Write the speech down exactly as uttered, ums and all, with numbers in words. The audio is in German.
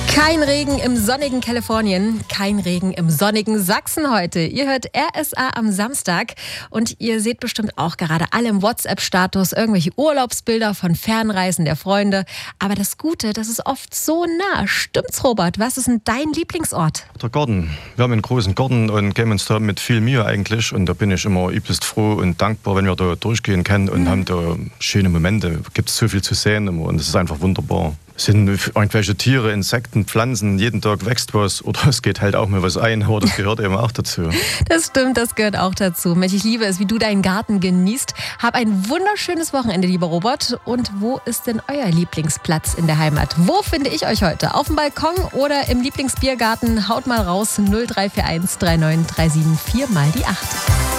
Kein Regen im sonnigen Kalifornien, kein Regen im sonnigen Sachsen heute. Ihr hört R S A am Samstag und ihr seht bestimmt auch gerade alle im WhatsApp-Status irgendwelche Urlaubsbilder von Fernreisen der Freunde. Aber das Gute, das ist oft so nah. Stimmt's, Robert? Was ist denn dein Lieblingsort? Der Garten. Wir haben einen großen Garten und geben uns da mit viel Mühe eigentlich. Und da bin ich immer übelst froh und dankbar, wenn wir da durchgehen können und mhm. haben da schöne Momente. Es gibt so viel zu sehen immer und es ist einfach wunderbar. Es sind irgendwelche Tiere, Insekten, Pflanzen, jeden Tag wächst was oder es geht halt auch mal was ein, aber das gehört eben auch dazu. Das stimmt, das gehört auch dazu. Mensch, ich liebe es, wie du deinen Garten genießt. Hab ein wunderschönes Wochenende, lieber Robert. Und wo ist denn euer Lieblingsplatz in der Heimat? Wo finde ich euch heute? Auf dem Balkon oder im Lieblingsbiergarten? Haut mal raus, null drei vier eins drei neun drei sieben vier mal die acht.